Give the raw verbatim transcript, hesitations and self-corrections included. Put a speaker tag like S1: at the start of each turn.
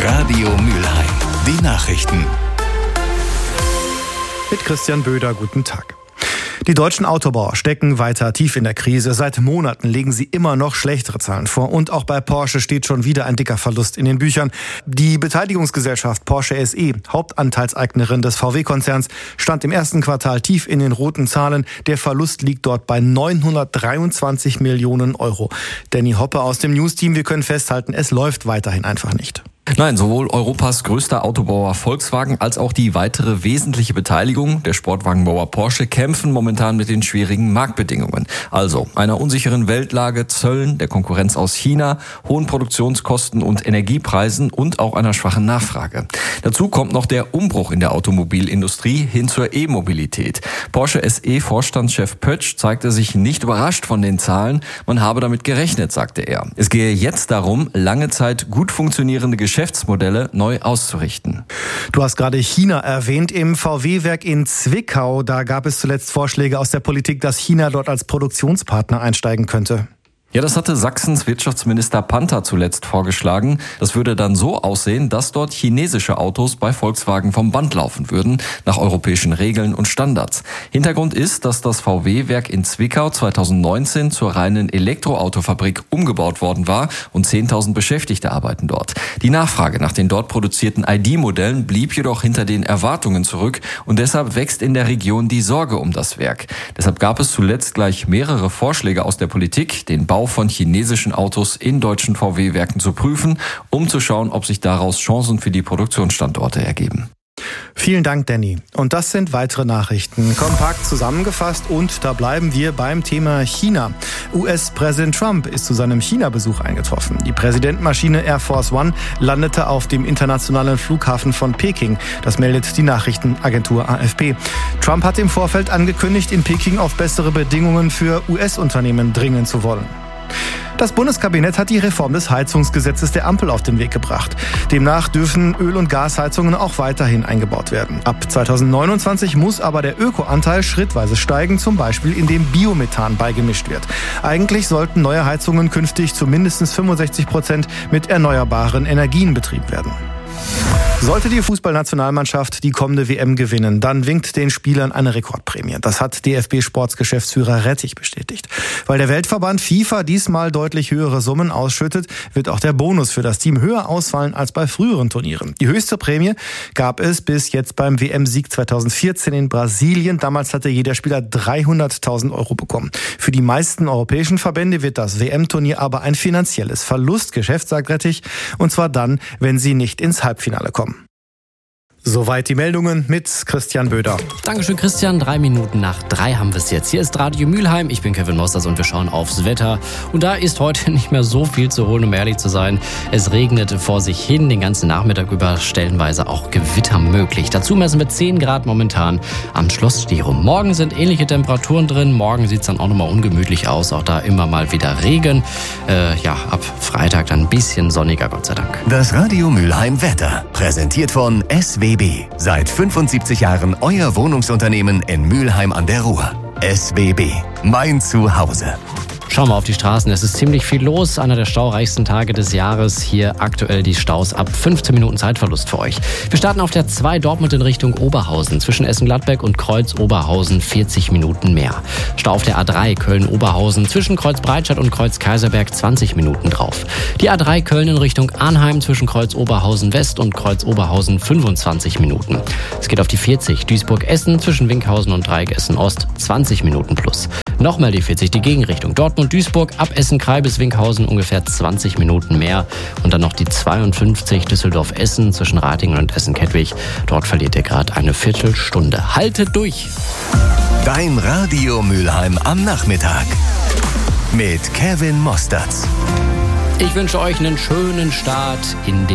S1: Radio Mülheim. Die Nachrichten.
S2: Mit Christian Böder, guten Tag. Die deutschen Autobauer stecken weiter tief in der Krise. Seit Monaten legen sie immer noch schlechtere Zahlen vor. Und auch bei Porsche steht schon wieder ein dicker Verlust in den Büchern. Die Beteiligungsgesellschaft Porsche S E, Hauptanteilseignerin des V W-Konzerns, stand im ersten Quartal tief in den roten Zahlen. Der Verlust liegt dort bei neunhundertdreiundzwanzig Millionen Euro. Danny Hoppe aus dem News-Team, wir können festhalten, es läuft weiterhin einfach nicht.
S3: Nein, sowohl Europas größter Autobauer Volkswagen als auch die weitere wesentliche Beteiligung der Sportwagenbauer Porsche kämpfen momentan mit den schwierigen Marktbedingungen. Also einer unsicheren Weltlage, Zöllen, der Konkurrenz aus China, hohen Produktionskosten und Energiepreisen und auch einer schwachen Nachfrage. Dazu kommt noch der Umbruch in der Automobilindustrie hin zur E-Mobilität. Porsche S E-Vorstandschef Pötsch zeigte sich nicht überrascht von den Zahlen. Man habe damit gerechnet, sagte er. Es gehe jetzt darum, lange Zeit gut funktionierende Geschäfte Geschäftsmodelle neu auszurichten.
S2: Du hast gerade China erwähnt. Im V W-Werk in Zwickau, da gab es zuletzt Vorschläge aus der Politik, dass China dort als Produktionspartner einsteigen könnte.
S3: Ja, das hatte Sachsens Wirtschaftsminister Panther zuletzt vorgeschlagen. Das würde dann so aussehen, dass dort chinesische Autos bei Volkswagen vom Band laufen würden, nach europäischen Regeln und Standards. Hintergrund ist, dass das V W-Werk in Zwickau zweitausendneunzehn zur reinen Elektroautofabrik umgebaut worden war und zehntausend Beschäftigte arbeiten dort. Die Nachfrage nach den dort produzierten I D-Modellen blieb jedoch hinter den Erwartungen zurück und deshalb wächst in der Region die Sorge um das Werk. Deshalb gab es zuletzt gleich mehrere Vorschläge aus der Politik, den Bau von chinesischen Autos in deutschen V W-Werken zu prüfen, um zu schauen, ob sich daraus Chancen für die Produktionsstandorte ergeben.
S2: Vielen Dank, Danny. Und das sind weitere Nachrichten. Kompakt zusammengefasst und da bleiben wir beim Thema China. U S-Präsident Trump ist zu seinem China-Besuch eingetroffen. Die Präsidentenmaschine Air Force One landete auf dem internationalen Flughafen von Peking. Das meldet die Nachrichtenagentur A F P. Trump hat im Vorfeld angekündigt, in Peking auf bessere Bedingungen für U S-Unternehmen dringen zu wollen. Das Bundeskabinett hat die Reform des Heizungsgesetzes der Ampel auf den Weg gebracht. Demnach dürfen Öl- und Gasheizungen auch weiterhin eingebaut werden. Ab zweitausendneunundzwanzig muss aber der Ökoanteil schrittweise steigen, zum Beispiel indem Biomethan beigemischt wird. Eigentlich sollten neue Heizungen künftig zu mindestens fünfundsechzig Prozent mit erneuerbaren Energien betrieben werden. Sollte die Fußballnationalmannschaft die kommende W M gewinnen, dann winkt den Spielern eine Rekordprämie. Das hat D F B-Sportsgeschäftsführer Rettich bestätigt. Weil der Weltverband FIFA diesmal deutlich höhere Summen ausschüttet, wird auch der Bonus für das Team höher ausfallen als bei früheren Turnieren. Die höchste Prämie gab es bis jetzt beim W M-Sieg zweitausendvierzehn in Brasilien. Damals hatte jeder Spieler dreihunderttausend Euro bekommen. Für die meisten europäischen Verbände wird das W M-Turnier aber ein finanzielles Verlustgeschäft, sagt Rettich. Und zwar dann, wenn sie nicht ins Halbfinale kommen. Soweit die Meldungen mit Christian Böder.
S4: Dankeschön, Christian. Drei Minuten nach drei haben wir es jetzt. Hier ist Radio Mülheim. Ich bin Kevin Mosters und wir schauen aufs Wetter. Und da ist heute nicht mehr so viel zu holen, um ehrlich zu sein. Es regnete vor sich hin, den ganzen Nachmittag über, stellenweise auch Gewitter möglich. Dazu messen wir zehn Grad momentan am Schloss Stirum. Morgen sind ähnliche Temperaturen drin. Morgen sieht es dann auch nochmal ungemütlich aus. Auch da immer mal wieder Regen. Äh, ja, ab Freitag dann ein bisschen sonniger, Gott sei Dank.
S1: Das Radio Mülheim Wetter, präsentiert von S W B. Seit fünfundsiebzig Jahren euer Wohnungsunternehmen in Mülheim an der Ruhr. S W B, mein Zuhause.
S4: Schauen wir auf die Straßen. Es ist ziemlich viel los. Einer der staureichsten Tage des Jahres. Hier aktuell die Staus ab fünfzehn Minuten Zeitverlust für euch. Wir starten auf der zwei Dortmund in Richtung Oberhausen. Zwischen Essen-Gladbeck und Kreuz-Oberhausen vierzig Minuten mehr. Stau auf der A drei Köln-Oberhausen. Zwischen Kreuz-Breitscheid und Kreuz-Kaiserberg zwanzig Minuten drauf. Die A drei Köln in Richtung Arnheim. Zwischen Kreuz-Oberhausen West und Kreuz-Oberhausen fünfundzwanzig Minuten. Es geht auf die vierzig Duisburg-Essen. Zwischen Winkhausen und Dreieck Essen-Ost zwanzig Minuten plus. Nochmal die vierzig, die Gegenrichtung. Dortmund-Duisburg ab Essen-Krei bis Winkhausen ungefähr zwanzig Minuten mehr. Und dann noch die zweiundfünfzig Düsseldorf-Essen zwischen Ratingen und Essen-Kettwig. Dort verliert ihr gerade eine Viertelstunde. Haltet durch!
S1: Dein Radio Mülheim am Nachmittag mit Kevin Mosters.
S4: Ich wünsche euch einen schönen Start in den